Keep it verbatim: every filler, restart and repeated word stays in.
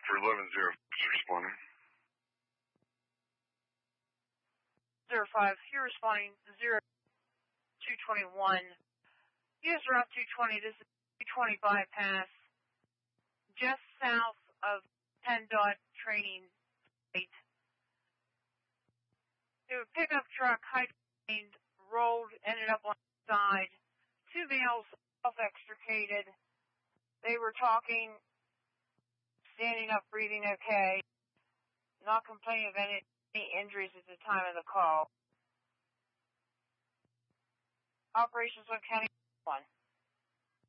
for eleven zero responding. Zero five, you're responding zero two twenty one. Use Route two twenty. This is two twenty bypass, just south of PennDOT training site. The pickup truck hijacked, rolled, ended up on the side. Two males self-extricated. They were talking, standing up, breathing okay, not complaining of any, any injuries at the time of the call. Operations one County one.